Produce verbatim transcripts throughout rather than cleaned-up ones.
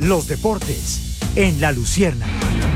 los deportes en La Luciérnaga.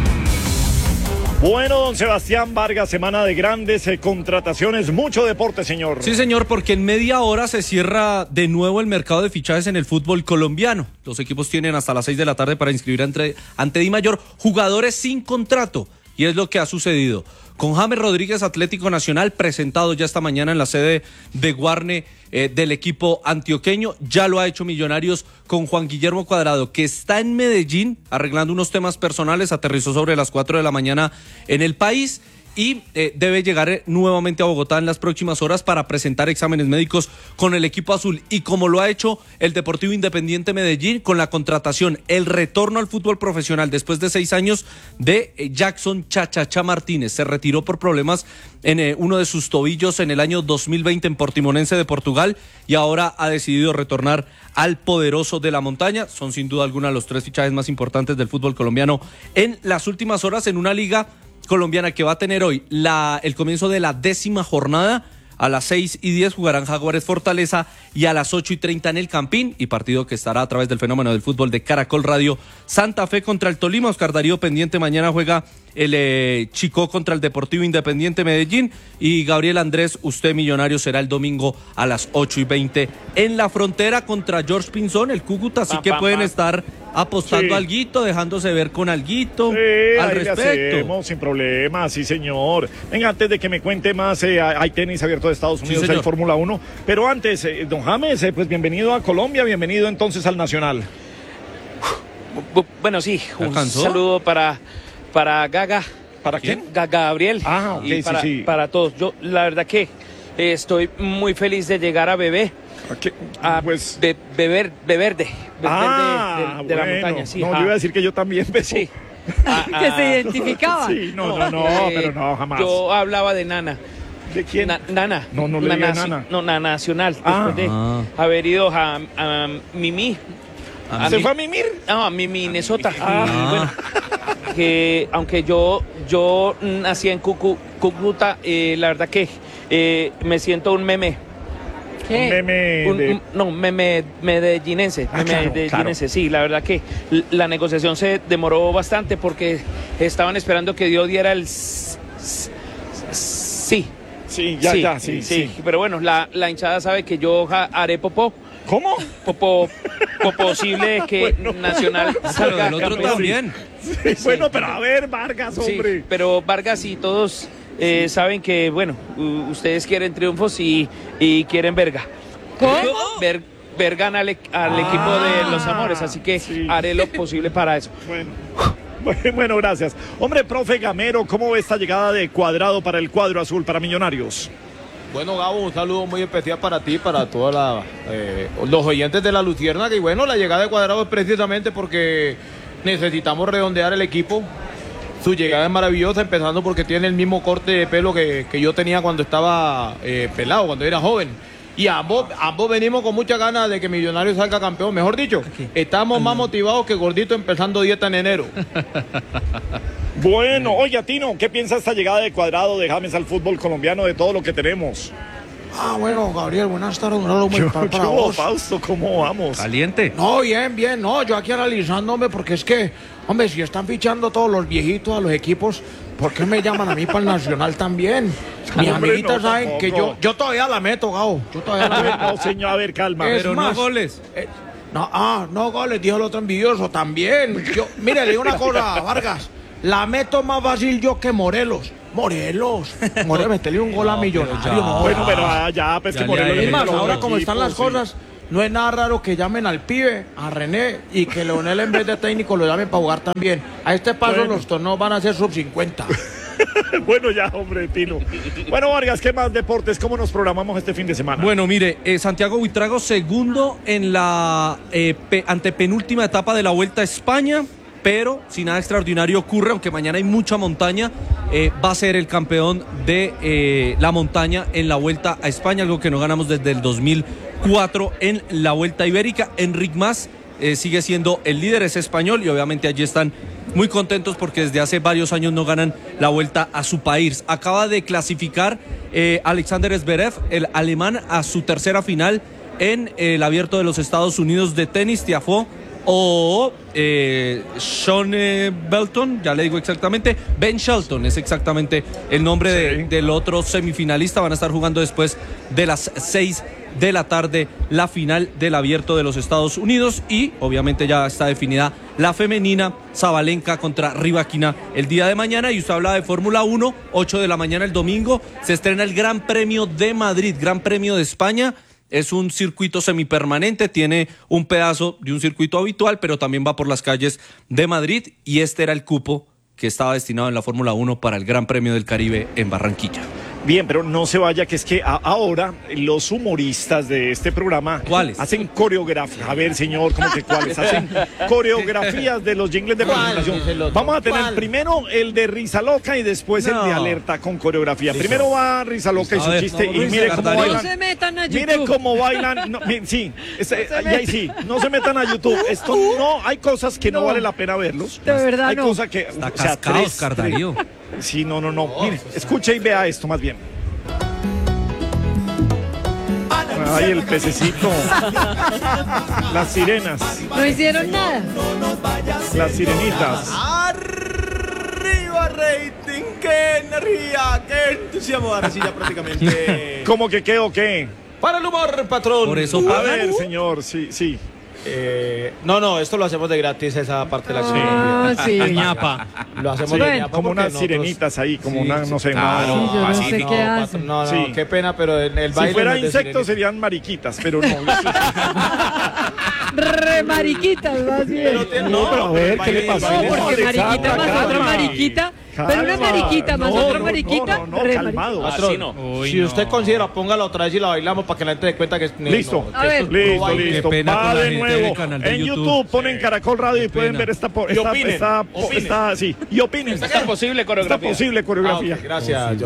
Bueno, don Sebastián Vargas, semana de grandes eh, contrataciones, mucho deporte, señor. Sí, señor, porque en media hora se cierra de nuevo el mercado de fichajes en el fútbol colombiano. Los equipos tienen hasta las seis de la tarde para inscribir ante, ante Di Mayor jugadores sin contrato, y es lo que ha sucedido. Con James Rodríguez, Atlético Nacional, presentado ya esta mañana en la sede de Guarne eh, del equipo antioqueño. Ya lo ha hecho Millonarios con Juan Guillermo Cuadrado, que está en Medellín arreglando unos temas personales. Aterrizó sobre las cuatro de la mañana en el país y eh, debe llegar eh, nuevamente a Bogotá en las próximas horas para presentar exámenes médicos con el equipo azul. Y como lo ha hecho el Deportivo Independiente Medellín con la contratación, el retorno al fútbol profesional después de seis años de eh, Jackson Chachacha Martínez. Se retiró por problemas en eh, uno de sus tobillos en el año dos mil veinte en Portimonense de Portugal y ahora ha decidido retornar al poderoso de la montaña. Son sin duda alguna los tres fichajes más importantes del fútbol colombiano en las últimas horas en una liga colombiana que va a tener hoy la, el comienzo de la décima jornada. A las seis y diez jugarán Jaguares Fortaleza y a las ocho y treinta en el Campín, y partido que estará a través del fenómeno del fútbol de Caracol Radio. Santa Fe contra el Tolima, Oscar Darío pendiente, mañana juega el eh, Chicó contra el Deportivo Independiente Medellín, y Gabriel Andrés, usted Millonario, será el domingo a las ocho y veinte en la Frontera contra George Pinzón, el Cúcuta, así que pueden estar apostando sí. alguito, dejándose ver con alguito sí, al ahí respecto. Le hacemos, sin problema, sí señor. Venga, antes de que me cuente más, eh, hay tenis abierto de Estados Unidos, sí, hay Fórmula uno, pero antes, eh, don James, eh, pues bienvenido a Colombia, bienvenido entonces al Nacional. Bueno, sí, un saludo para, para Gaga. ¿Para quién? Gaga Gabriel. Ah, ok, y para, sí, sí. para todos. Yo, la verdad que eh, estoy muy feliz de llegar a Bebé. Okay. A pues... be, beber, Beverde, ah, de, de, de bueno. la montaña. Sí, no, ah. yo iba a decir que yo también beso. Sí. Ah, ah, que se identificaba. Sí, no, no, no, no, pero no, jamás. Yo hablaba de Nana. ¿De quién? Na, nana. No, no le diga Nana. No, na, Nacional. Ah. Después de ah. haber ido a, a Mimi. ¿A ¿Se mi... fue a Mimir? No, a Mimi, Minnesota. Ah. Y bueno, que aunque yo, yo nací en Cucu, Cúcuta, eh, la verdad que eh, me siento un meme. ¿Qué? Un meme un, de... un, no, meme medellinense, ah, meme claro, medellinense, claro. Sí, la verdad que la negociación se demoró bastante porque estaban esperando que Dios diera el sí. Sí, ya, sí, ya, sí, sí, sí. Pero bueno, la, la hinchada sabe que yo haré popó. ¿Cómo? Popó, popó posible que bueno, Nacional salga el otro campeón. también. Sí, sí. Bueno, pero a ver, Vargas, hombre. Sí, pero Vargas y todos eh, sí. saben que, bueno, uh, ustedes quieren triunfos y, y quieren verga. ¿Cómo? Ver, vergan al, al ah, equipo de los amores, así que sí. haré lo posible para eso. Bueno. Bueno, gracias. Hombre, profe Gamero, ¿cómo ve esta llegada de Cuadrado para el cuadro azul, para Millonarios? Bueno, Gabo, un saludo muy especial para ti, para todos eh, los oyentes de La Luciérnaga. Y bueno, la llegada de Cuadrado es precisamente porque necesitamos redondear el equipo. Su llegada es maravillosa, empezando porque tiene el mismo corte de pelo que, que yo tenía cuando estaba eh, pelado, cuando era joven. Y ambos, ambos venimos con muchas ganas de que Millonarios salga campeón. Mejor dicho, estamos más motivados que Gordito empezando dieta en enero. Bueno, oye, Tino, ¿qué piensa esta llegada de Cuadrado, de James al fútbol colombiano, de todo lo que tenemos? Ah, bueno, Gabriel, buenas tardes. Un saludo muy yo, para yo, vos. Fausto, ¿cómo vamos? Caliente. No, bien, bien, no, yo aquí analizándome porque es que, hombre, si están fichando todos los viejitos a los equipos, ¿por qué me llaman a mí para el Nacional también? Mis amiguitas no, saben tampoco. que yo, yo todavía la meto, Gabo. Yo todavía la meto. No, señor, a ver, calma. Es Pero más, no goles. Eh, no, ah, no goles, dijo el otro envidioso también. Yo, mire, le digo una cosa, Vargas. La meto más fácil yo que Morelos. Morelos. Morelos, meterle un gol no, a Millonario. No, bueno, pero ah, ya, pues ya, que Morelos. Es más, ahora como equipo, están las sí. cosas, no es nada raro que llamen al pibe, a René, y que Leonel en vez de técnico lo llamen para jugar también. A este paso bueno. los torneos van a ser sub cincuenta. Bueno, ya, hombre, Tino. Bueno, Vargas, ¿qué más deportes? ¿Cómo nos programamos este fin de semana? Bueno, mire, eh, Santiago Buitrago segundo en la eh, pe, antepenúltima etapa de la Vuelta a España, pero si nada extraordinario ocurre, aunque mañana hay mucha montaña, eh, va a ser el campeón de eh, la montaña en la Vuelta a España, algo que no ganamos desde el dos mil cuatro en la Vuelta Ibérica. Enric Mas eh, sigue siendo el líder, es español, y obviamente allí están muy contentos porque desde hace varios años no ganan la Vuelta a su país. Acaba de clasificar eh, Alexander Zverev, el alemán, a su tercera final en eh, el Abierto de los Estados Unidos de tenis. Tiafoe o eh, Sean eh, Belton, ya le digo exactamente, Ben Shelton es exactamente el nombre sí. de, del otro semifinalista. Van a estar jugando después de las seis de la tarde la final del Abierto de los Estados Unidos, y obviamente ya está definida la femenina, Sabalenka contra Rybakina el día de mañana. Y usted habla de Fórmula uno, ocho de la mañana el domingo se estrena el Gran Premio de Madrid, Gran Premio de España. Es un circuito semipermanente, tiene un pedazo de un circuito habitual, pero también va por las calles de Madrid, y este era el cupo que estaba destinado en la Fórmula uno para el Gran Premio del Caribe en Barranquilla. Bien, pero no se vaya, que es que a, ahora los humoristas de este programa ¿Cuáles? hacen coreografías. A ver, señor, ¿cómo que cuáles? Hacen coreografías de los jingles de presentación. Vamos a tener ¿Cuál? primero el de Risa Loca y después no. el de Alerta con coreografía. Listo. Primero va Risa Loca y su ver, chiste, no, y mire cómo bailan. No se metan a YouTube. Mire cómo bailan. No, sí, es, no ahí sí, no se metan a YouTube. Esto no, hay cosas que no, no vale la pena verlos. De verdad hay no. Hay cosas que... Está o sea, cascado, tres, Cardarío. Sí, no, no, no. Mire, escuche y vea esto más bien. Ay, el pececito. Las sirenas. No hicieron nada. Las sirenitas. Arriba, rating. Qué energía, qué entusiasmo. Ahora sí ya prácticamente. ¿Cómo que qué o qué? Para el humor, patrón. Por eso, a ver, señor, sí, sí. Eh, no, no, esto lo hacemos de gratis, esa parte de la ah, sí. ñapa. Lo hacemos sí, de ñapa como unas nosotros... sirenitas ahí, como sí, una, no sé, claro, sí, yo no sé qué no, hacen. No, no, sí. qué pena, pero en el baile... Si fuera no insectos serían mariquitas, pero no. Re mariquitas, más bien. Pero, no, pero a ver, ¿qué le pasó? No, porque mariquita más otra mariquita. Calma. Pero una mariquita más no, otra mariquita. No, no, no, no calmado. Así no. Uy, si usted no. considera, póngala otra vez y la bailamos para que la gente dé cuenta que es... Listo, no, a ver. listo, listo. Va de nuevo. De en YouTube, YouTube ponen sí. Caracol Radio Qué y pueden pena. ver esta... Y esta, opinen. Esta, opinen. Esta, sí, y opinen. Esta posible coreografía. Esta posible coreografía. Ah, okay. Gracias, oh, sí.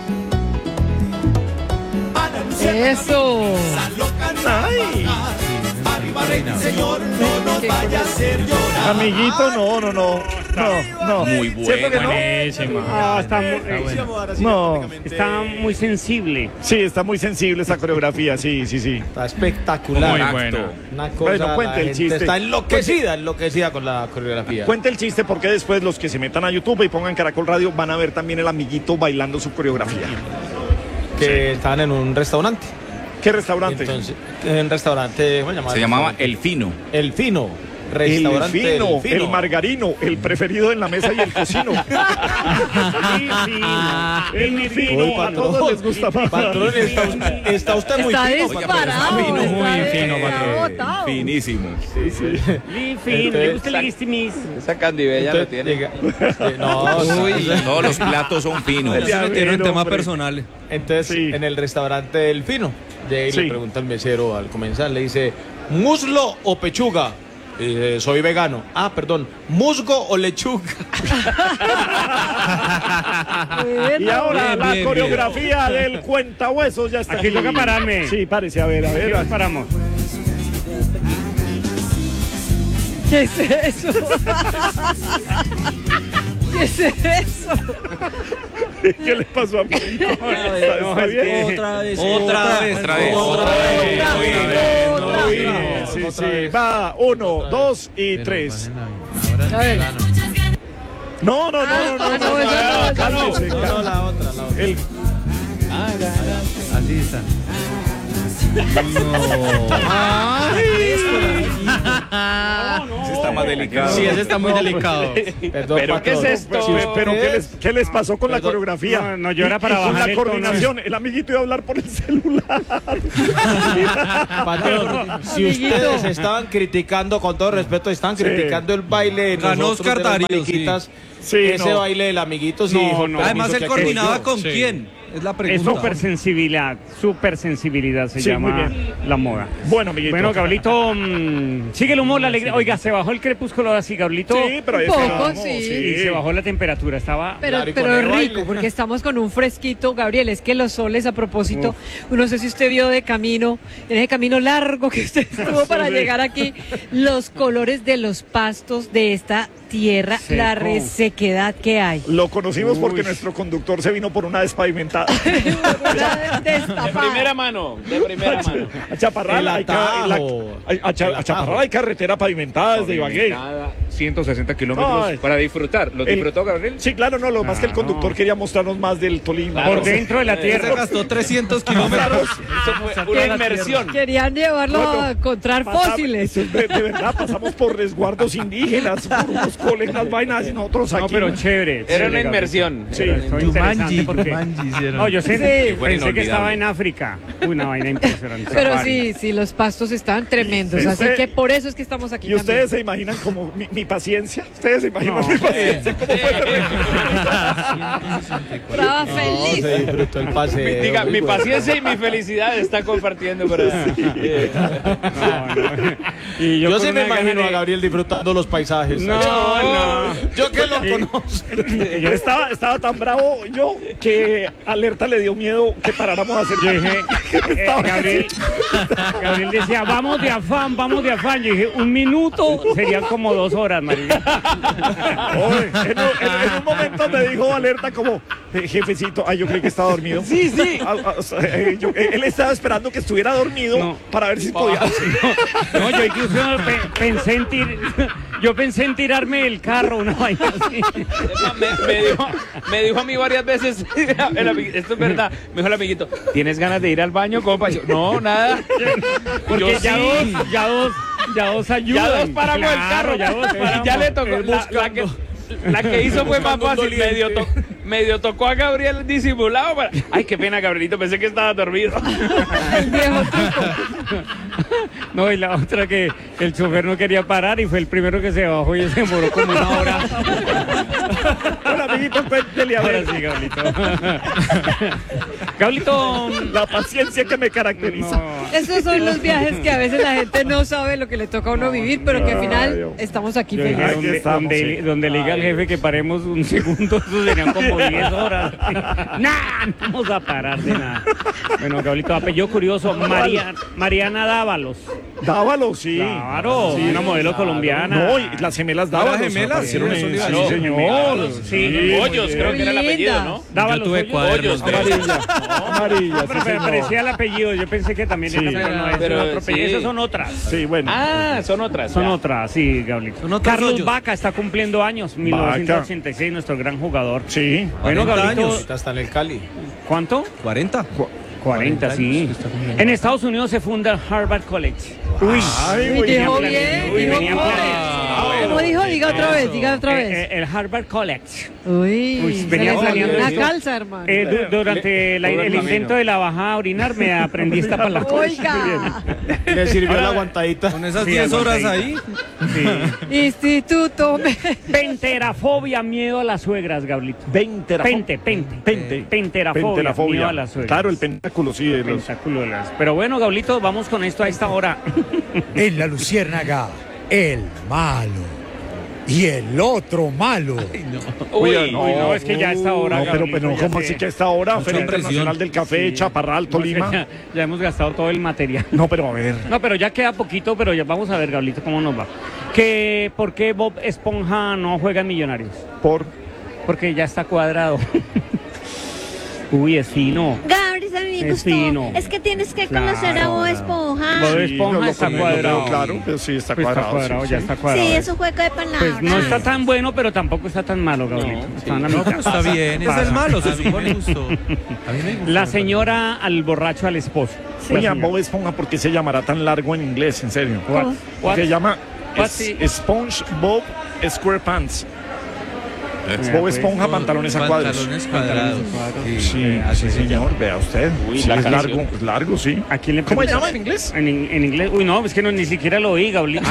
Jordan. Eso. Ay. Señor, no nos vaya a hacer llorar. Amiguito, no, no, no. No, no. Muy buenísimo. No? Ah, está muy, está bueno. No. Está muy sensible. Sí, está muy sensible esa coreografía, sí, sí, sí. Está espectacular. Muy bueno. Una cosa, bueno, cuente el chiste. Está enloquecida, enloquecida con la coreografía. Cuente el chiste porque después los que se metan a YouTube y pongan Caracol Radio van a ver también el amiguito bailando su coreografía. Que sí. estaban en un restaurante. ¿Qué restaurante? Entonces, en un restaurante, ¿cómo se llamaba? Se llamaba El Fino. El Fino. Restaurante el fino, el fino, el margarino, el preferido en la mesa y el cocino. El fino, Uy, a todos les gusta más. Patrón, está, usted, está usted muy está fino. Disparado, está fino, muy está fino, patrón. Finísimo. Sí, sí. Muy fino, le gusta el guistimis. Esa candibella lo tiene. Llega, no, Uy, todos los platos son finos. Se metieron en temas personales. Entonces, sí. en el restaurante El Fino, de ahí sí. le pregunta al mesero al comenzar, le dice, ¿muslo o pechuga? Eh, soy vegano. Ah, perdón, ¿musgo o lechuga? Y ahora bien, la bien, coreografía bien. del cuentahuesos ya está. Aquí toca pararme. Sí, párese, a ver, a ver. Aquí paramos. ¿Qué es eso? ¿Qué es eso? ¿Qué le pasó a mí? Otra vez, otra vez, otra vez, otra vez, otra vez, otra vez. Sí, sí. Va, uno, dos y tres. A ver. No, no, no, no, no, cálmese. No, la otra, la otra. Así está. Ese está más delicado. Sí, ese está muy delicado. Perdón, pero patrón, ¿qué es esto? Si pero ¿qué les, ¿qué les pasó con Perdón, la coreografía? No, no yo era para y, y bajar con la coordinación. El amiguito iba a hablar por el celular. Patrón, si ustedes estaban criticando, con todo respeto, están sí. criticando el baile de Ganó nosotros Oscar de las Darío, mariquitas, sí. ese no. baile del amiguito sí. No, no. Además, él coordinaba yo. con Sí. quién. Es la pregunta. Es supersensibilidad, supersensibilidad se sí, llama la moda. Bueno, amiguito. Bueno, Gablito, mmm, sigue el humor, la alegría. Oiga, se bajó el crepúsculo así, Gablito. Sí, pero un poco, poco, no, sí. Y se bajó la temperatura, estaba... Pero, Claro, pero es rico, baile. porque estamos con un fresquito, Gabriel. Es que los soles, a propósito, Uf. no sé si usted vio de camino, en ese camino largo que usted estuvo para sí. llegar aquí, los colores de los pastos de esta tierra, Seco. La resequedad que hay. Lo conocimos Uy. porque nuestro conductor se vino por una despavimentada destapada. De primera mano, de primera mano. A Chaparral hay, ca- la- a- a Cha- a Chaparral hay carretera pavimentada desde Ibagué. ciento sesenta kilómetros Ay. para disfrutar. ¿Lo El- disfrutó, Gabriel? Sí, claro, no, lo más que el conductor quería mostrarnos más del Tolima. Por dentro de la Se tierra. gastó trescientos kilómetros. Eso fue una inmersión. Querían llevarlo Bueno, a encontrar Pasamos- fósiles. De, de verdad, pasamos por resguardos indígenas, por unos colegas, vainas y nosotros aquí. No, pero chévere. Era chévere, una Gabriel. inmersión. Sí. Pero fue interesante porque... Jumanji hicieron. No, yo sé, Sí. Fue pensé que inolvidable. estaba en África. Uy, una vaina impresionante. Pero Safari. sí, sí, los pastos están tremendos. Sí, Así usted- que por eso es que estamos aquí ¿Y ustedes también. se imaginan como mi, mi paciencia? ¿Ustedes se imaginan No. mi paciencia? ¿Cómo fue terrible? Estaba No, feliz. se disfrutó el paseo. Diga, muy mi bueno. paciencia y mi felicidad están compartiendo. Pero, eh, No, no. Y Yo, con sí me una gana imagino de- a Gabriel disfrutando los paisajes. No, no. Yo que lo conozco. Yo estaba, estaba tan bravo yo que Alerta le dio miedo que paráramos a hacer. Yo dije, eh, Estaba- Gabriel, Gabriel decía, vamos de afán, vamos de afán. Yo dije, un minuto serían como dos horas, María. Oye, en, un, en- en un momento me dijo Alerta como, "Eh, jefecito, ay, yo creí que estaba dormido. Sí, sí. él estaba esperando que estuviera dormido No. para ver si podía. No, yo incluso pe- pensé en tir- yo pensé en tirarme del carro, una vaina así. me, me dijo, me dijo a mí varias veces, el amiguito, esto es verdad, me dijo el amiguito, ¿tienes ganas de ir al baño, compa? Yo, no, nada. Porque Yo ya sí. dos, ya dos, ya dos ayudan. Ya dos paramos el carro, ya dos paramos. ya le tocó. La, la que, la que hizo fue más Buscando un fácil, medio, to- medio tocó a Gabriel disimulado. Para... Ay, qué pena, Gabrielito, pensé que estaba dormido. El viejo truco. No, y la otra que el chofer no quería parar y fue el primero que se bajó y se demoró como una hora. Bueno, amiguito, cuéntele a Ahora ver. sí, Gablito. Gablito. La paciencia que me caracteriza. No. Esos son los viajes que a veces la gente no sabe lo que le toca a uno vivir, pero que al Ay, final Dios. estamos aquí Yo dije, felices. Aquí donde, estamos, donde, sí. donde le diga al jefe que paremos un segundo, eso serían como diez horas. Nah, no vamos a parar de nada. Bueno, Gablito, apellido curioso, María, Mariana Dávalos. Dávalos, sí. Claro, una modelo colombiana. No, y las gemelas Dávalos. ¿Las gemelas? aparecieron Sí, en- eso le iba a sí, decir. señor. Sí, Hoyos, creo que era el apellido, ¿no? Dávalos. Yo tuve Hoyos. cuadernos de Amarilla. Amarilla, No, sí, pero me señor. parecía el apellido, yo pensé que también Sí. era, pero no, es Pero otro sí. apellido. Esas son otras. Sí, bueno. Ah, son otras. Son ya. otras, sí, Gablito. Son otros Carlos hoyos. Vaca está cumpliendo años, mil novecientos ochenta y seis, nuestro gran jugador. Sí. Bueno, cuarenta Gablito, años. Ahorita está en el Cali. ¿cuánto? ¿cuarenta? cuarenta, sí. En Estados Unidos se funda Harvard College. Uy. Ay, Uy, güey. dijo venía bien, Uy, dijo venía bien. planeado. ¿Cómo dijo? Diga otra vez, Eso. diga otra Eh, vez. eh, El Harvard College. Uy, Uy, se venía le salió planeando una esto. calza, hermano. Eh, du- durante la- todo el el camino. intento de la bajada a orinar me aprendí esta palabra. Oiga, Le sirvió la aguantadita. Con esas Sí, diez horas aguantadito. ahí. Instituto. me- Penterafobia, miedo a las suegras, Gablito. Veinte. Pente, pente. Pente. Penterafobia, Penterafobia. miedo a las suegras. Claro, el pentáculo, sí. de los- Pentáculo de las- Pero bueno, Gablito, vamos con esto a esta hora. En la Luciérnaga, el malo. Y el otro malo. Uy, Uy, Uy, no, es que ya a esta hora, No, pero, Gablito, pero ya ¿cómo sé. así que a esta hora? Mucha Feria presión. Internacional del Café, Sí. Chaparral, Tolima. Ya, ya hemos gastado todo el material. No, pero a ver. No, pero ya queda poquito, pero ya vamos a ver, Gablito, cómo nos va. Que, ¿por qué Bob Esponja no juega en Millonarios? Por. Porque ya está cuadrado. Uy, es fino. Gabriel, a mí me Es gustó. fino. Es que tienes que Claro. conocer a Bob Esponja. Bob Sí, Esponja no lo está conozco, cuadrado. Claro, pero sí está Pues cuadrado. está cuadrado, sí, ya sí. está cuadrado. Sí, es un juego de palabras. Pues no está tan bueno, pero tampoco está tan malo, Gabriel. Está en la No, mitad. pero está bien. Es Pasa. el malo, se A mí supone. me gustó. A mí me gusta. La señora al borracho al esposo. La Oiga, señora. Bob Esponja, ¿por qué se llamará tan largo en inglés? En serio. What? Porque se llama What? es- Sponge Bob SquarePants. Vea, Bob pues. Esponja, pantalones a cuadros. Pantalones cuadrados. Sí, sí, señor, vea usted. Uy, Sí, la es canción. largo, es largo, sí. ¿A quién le ¿Cómo se preguntas? llama en inglés? En, in- en inglés. Uy, no, es que no, ni siquiera lo oí, Gablito.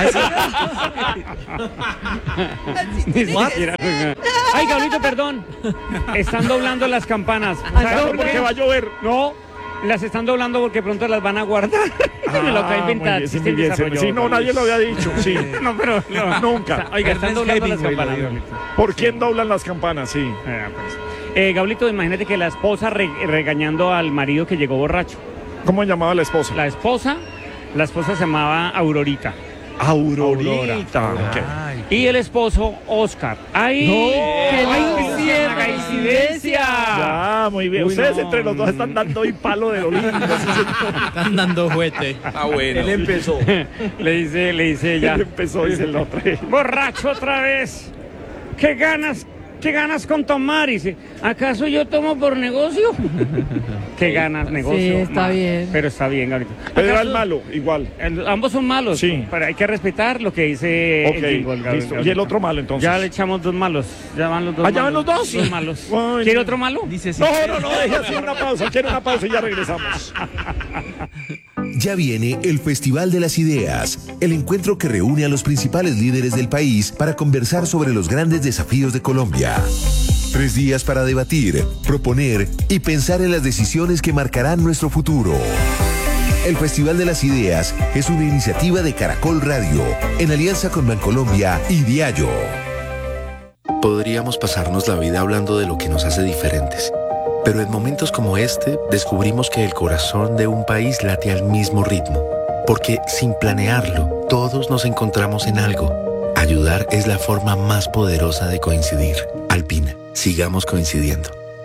Ni siquiera. Ay, Gablito, perdón. Están doblando las campanas. ¿Sabes Claro, por porque qué? va a llover. No, las están doblando porque pronto las van a guardar. Me lo acaba de Ah, muy inventar. bien, sí, existe muy bien, el desarrollo, sí, no, Gablito. nadie lo había dicho, sí. No, pero no. Nunca. Oiga, están Ernest doblando las Hemingway lo campanas, dijo. Gablito. ¿Por quién doblan las campanas? Sí. Ah, pues. Eh, Gablito, imagínate que la esposa re- regañando al marido que llegó borracho. ¿Cómo llamaba la esposa? La esposa, la esposa se llamaba Aurorita. Aurorita. Aurora. Y el esposo, Oscar. ¡Ay! ¡Qué ¡Ay, coincidencia! qué coincidencia! Ya, muy bien. Uy, Ustedes no. entre los dos están dando hoy palo de lo lindo. Están dando juguete. Ah, bueno. Él empezó. Le dice, le dice ella. Él empezó, dice el otro. Borracho otra vez. ¿Qué ganas? ¿Qué ganas con tomar? Y dice, ¿acaso yo tomo por negocio? ¿Qué ganas negocio? Sí, está Ma- bien. Pero está bien, ahorita. Pero era ¿Acaso- el malo, igual. el- ambos son malos. Sí. Pero hay que respetar lo que dice Ok, el jingle, Gabriel. listo. Y el otro malo, entonces. Ya le echamos dos malos. Ya van los dos ¿Ah, ya malos. van los dos? Dos malos. Ay, ¿Quiere no. otro malo? Dice sí. No, no, no, deje así una pausa. Quiero una pausa y ya regresamos. Ya viene el Festival de las Ideas, el encuentro que reúne a los principales líderes del país para conversar sobre los grandes desafíos de Colombia. Tres días para debatir, proponer y pensar en las decisiones que marcarán nuestro futuro. El Festival de las Ideas es una iniciativa de Caracol Radio, en alianza con Bancolombia y Diallo. Podríamos pasarnos la vida hablando de lo que nos hace diferentes. Pero en momentos como este, descubrimos que el corazón de un país late al mismo ritmo. Porque sin planearlo, todos nos encontramos en algo. Ayudar es la forma más poderosa de coincidir. Alpina, sigamos coincidiendo.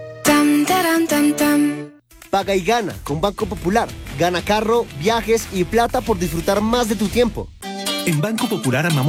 Paga y gana con Banco Popular. Gana carro, viajes y plata por disfrutar más de tu tiempo. En Banco Popular amamos